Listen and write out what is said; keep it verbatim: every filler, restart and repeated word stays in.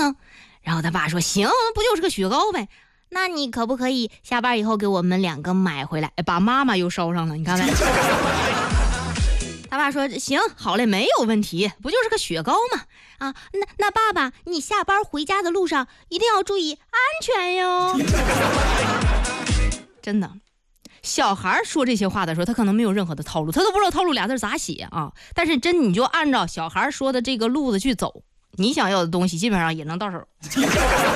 呢？然后他爸说行，不就是个雪糕呗，那你可不可以下班以后给我们两个买回来？把妈妈又捎上了，你看没？他爸说行，好嘞，没有问题，不就是个雪糕嘛。啊，那那爸爸，你下班回家的路上一定要注意安全哟。真的，小孩说这些话的时候，他可能没有任何的套路，他都不知道套路俩字咋写啊。但是真你就按照小孩说的这个路子去走，你想要的东西基本上也能到手。